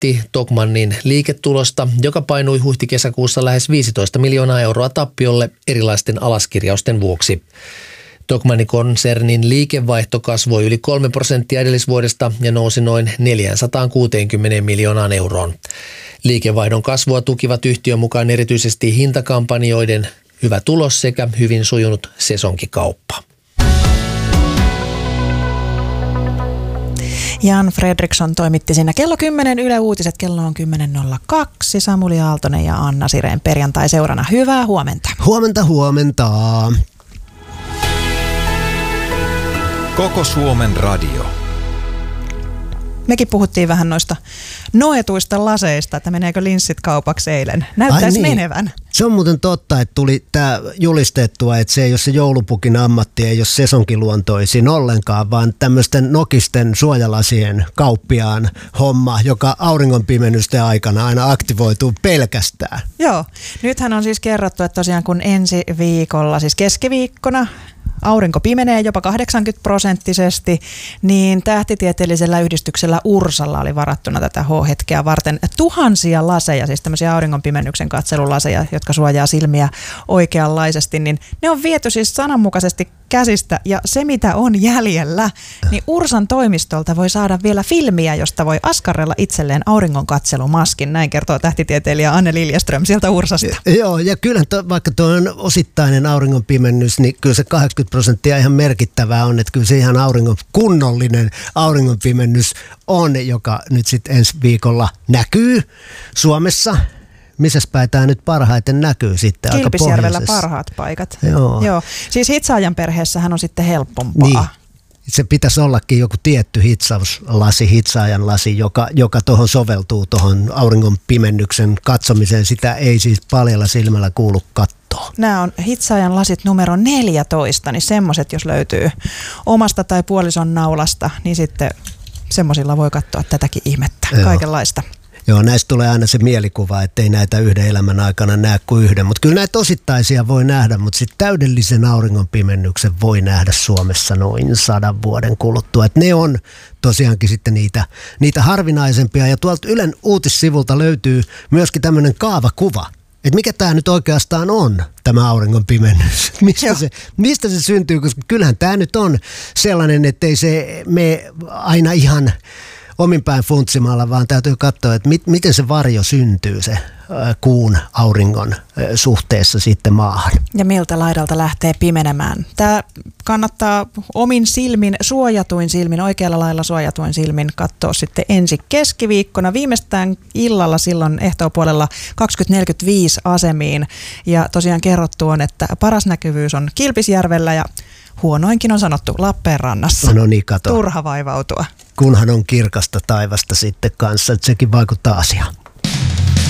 Tokmannin liiketulosta, joka painui huhti-kesäkuussa lähes 15 miljoonaa euroa tappiolle erilaisten alaskirjausten vuoksi. Tokmannin konsernin liikevaihto kasvoi yli 3% edellisvuodesta ja nousi noin 460 miljoonaan euroon. Liikevaihdon kasvua tukivat yhtiön mukaan erityisesti hintakampanjoiden hyvä tulos sekä hyvin sujunut sesonkikauppa. Jan Fredriksson toimitti siinä kello 10 Yle Uutiset, kello on 10.02. Samuli Aaltonen ja Anna Sireen perjantai-seurana. Hyvää huomenta. Huomenta. Koko Suomen radio. Mekin puhuttiin vähän noista noetuista laseista, että meneekö linssit kaupaksi eilen. Näyttäisi menevän. Se on muuten totta, että tuli tämä julistettua, että se ei ole se joulupukin ammatti, ei ole sesonkiluontoisin ollenkaan, vaan tämmöisten nokisten suojalasien kauppiaan homma, joka auringonpimennysten aikana aina aktivoituu pelkästään. Joo, nythän on siis kerrottu, että tosiaan kun ensi viikolla, siis keskiviikkona, aurinko pimenee jopa 80%, niin tähtitieteellisellä yhdistyksellä Ursalla oli varattuna tätä H-hetkeä varten tuhansia laseja, siis tämmöisiä auringonpimennyksen katselulaseja, jotka suojaa silmiä oikeanlaisesti, niin ne on viety siis sananmukaisesti käsistä, ja se mitä on jäljellä, niin Ursan toimistolta voi saada vielä filmiä, josta voi askarrella itselleen auringonkatselumaskin. Näin kertoo tähtitieteilijä Anne Liljeström sieltä Ursasta. Joo, ja kyllä vaikka tuo on osittainen auringonpimennys, niin kyllä se 80% ihan merkittävää on, että kyllä se ihan kunnollinen auringonpimennys on, joka nyt sitten ensi viikolla näkyy Suomessa. Missäs päin tämä nyt parhaiten näkyy sitten? Kilpisjärvellä parhaat paikat. Joo. Siis hitsaajan perheessähän on sitten helpompaa. Niin. Se pitäisi ollakin joku tietty hitsaajan lasi, joka tuohon soveltuu tuohon auringon pimennyksen katsomiseen. Sitä ei siis paljalla silmällä kuulu katsoa. Nämä on hitsaajan lasit numero 14, niin semmoiset jos löytyy omasta tai puolison naulasta, niin sitten semmoisilla voi katsoa tätäkin ihmettä, kaikenlaista. Joo, näistä tulee aina se mielikuva, ettei näitä yhden elämän aikana näe kuin yhden. Mutta kyllä näitä osittaisia voi nähdä, mutta sitten täydellisen auringonpimennyksen voi nähdä Suomessa noin 100 vuoden kuluttua. Et ne on tosiaankin sitten niitä harvinaisempia. Ja tuolta Ylen uutissivulta löytyy myöskin tämmöinen kaavakuva. Että mikä tämä nyt oikeastaan on, tämä auringonpimennys? Mistä se syntyy? Koska kyllähän tämä nyt on sellainen, ettei se mene aina ihan omin päin funtsimalla, vaan täytyy katsoa, että miten se varjo syntyy se kuun auringon suhteessa sitten maahan. Ja miltä laidalta lähtee pimenemään. Tämä kannattaa omin silmin, suojatuin silmin, oikealla lailla suojatuin silmin katsoa sitten ensi keskiviikkona. Viimeistään illalla silloin ehtoopuolella 20.45 asemiin. Ja tosiaan kerrottu on, että paras näkyvyys on Kilpisjärvellä ja huonoinkin on sanottu Lappeenrannassa. No niin, kato. Turha vaivautua. Kunhan on kirkasta taivasta sitten kanssa, että sekin vaikuttaa asiaan.